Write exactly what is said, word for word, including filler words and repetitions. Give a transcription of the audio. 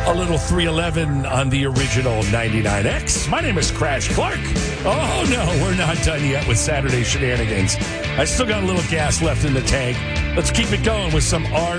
a little three eleven on the original ninety-nine X. My name is Crash Clark. Oh, no, we're not done yet with Saturday shenanigans. I still got a little gas left in the tank. Let's keep it going with some R